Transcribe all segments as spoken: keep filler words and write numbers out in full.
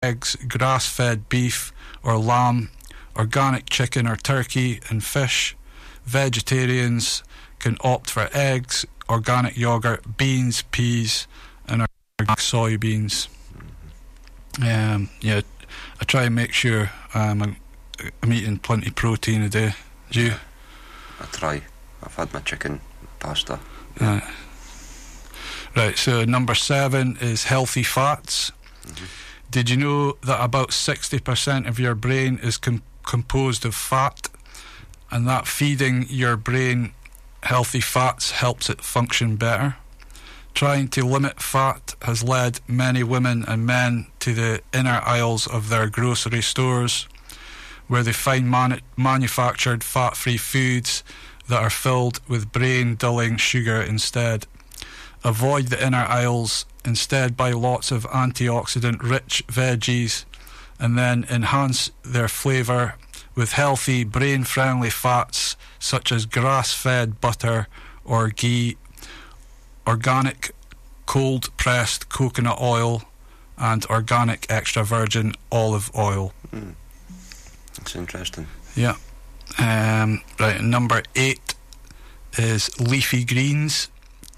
eggs, grass-fed beef or lamb, organic chicken or turkey, and fish. Vegetarians can opt for eggs, organic yogurt, beans, peas, and organic soybeans. Um, yeah, I try and make sure um, I'm, I'm eating plenty of protein a day. Do you? I try. I've had my chicken, pasta. Uh, right, so number seven is healthy fats. Mm-hmm. Did you know that about sixty percent of your brain is com- composed of fat, and that feeding your brain healthy fats helps it function better? Trying to limit fat has led many women and men to the inner aisles of their grocery stores, where they find manu- manufactured fat-free foods that are filled with brain-dulling sugar instead. Avoid the inner aisles. Instead, buy lots of antioxidant-rich veggies and then enhance their flavour with healthy, brain-friendly fats such as grass-fed butter or ghee, organic cold-pressed coconut oil, and organic extra virgin olive oil. Mm. That's interesting. Yeah. Um, right, number eight is leafy greens.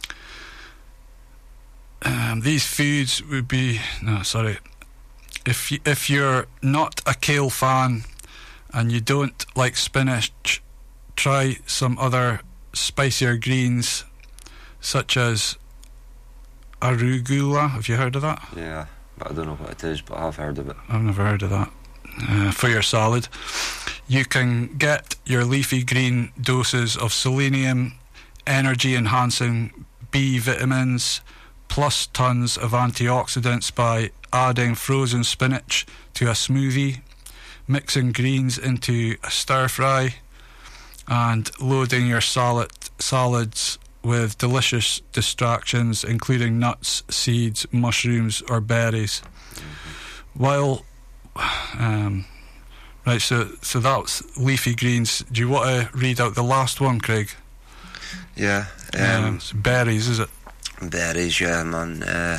Um, these foods would be no, sorry. If you, if you're not a kale fan and you don't like spinach, try some other spicier greens such as arugula. Have you heard of that? Yeah, but I don't know what it is, but I've heard of it. I've never heard of that. Uh, for your salad, you can get your leafy green doses of selenium, energy-enhancing B vitamins, plus tons of antioxidants by adding frozen spinach to a smoothie, mixing greens into a stir-fry, and loading your salad salads with delicious distractions, including nuts, seeds, mushrooms, or berries. Mm-hmm. While Um, right, so so that's leafy greens. Do you want to read out the last one, Craig? Yeah. Um, um, it's berries, is it? Berries, yeah, man. Uh,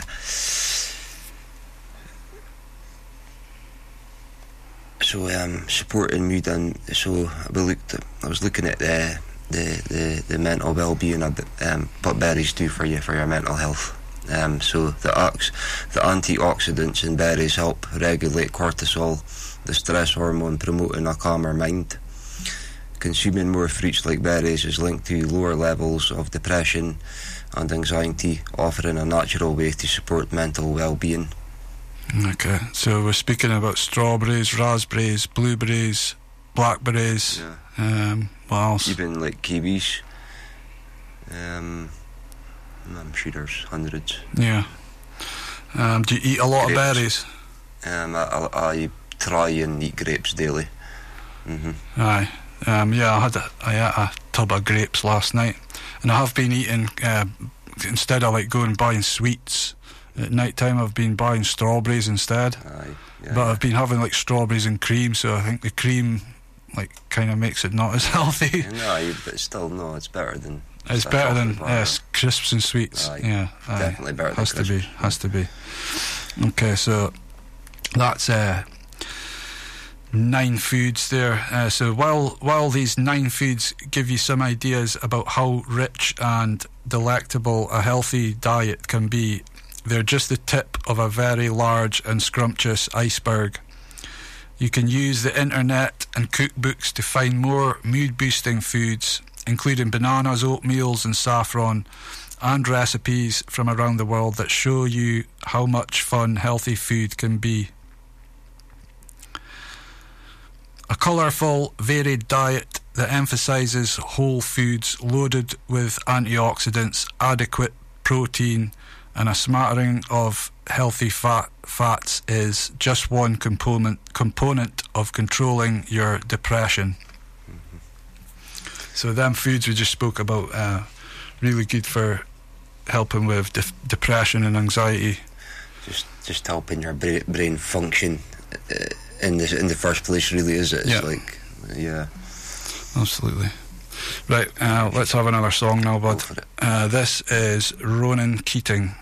so um, supporting mood, and so we looked. At, I was looking at the the the, the mental well-being of um, what berries do for you for your mental health. Um, so the ox, the antioxidants in berries help regulate cortisol, the stress hormone, promoting a calmer mind. Consuming more fruits like berries is linked to lower levels of depression and anxiety, offering a natural way to support mental well-being. Okay, so we're speaking about strawberries, raspberries, blueberries, blackberries. Yeah. Um, what else? Even like kiwis. Um. I'm sure there's hundreds. Yeah. Um, do you eat a lot grapes. of berries? Um, I, I, I try and eat grapes daily. Mm-hmm. Aye. Um, yeah, I had a, I ate a tub of grapes last night, and I have been eating. Uh, instead of like going buying sweets at night time, I've been buying strawberries instead. Aye. Yeah, but yeah. I've been having like strawberries and cream, so I think the cream like kind of makes it not as healthy. No, but still, no, it's better than. It's better than uh, crisps and sweets. Aye. Yeah, aye. Definitely better has than crisps. Has to be, has to be. Okay, so that's uh, nine foods there. Uh, so while while these nine foods give you some ideas about how rich and delectable a healthy diet can be, they're just the tip of a very large and scrumptious iceberg. You can use the internet and cookbooks to find more mood-boosting foods, including bananas, oatmeals and saffron, and recipes from around the world that show you how much fun healthy food can be. A colourful, varied diet that emphasises whole foods loaded with antioxidants, adequate protein, and a smattering of healthy fat fats is just one component component of controlling your depression. So them foods we just spoke about, uh, really good for helping with de- depression and anxiety. Just, just helping your bra- brain function uh, in the in the first place. Really, is it? It's yeah. like, yeah, absolutely. Right, uh, let's have another song now, bud. Uh, this is Ronan Keating.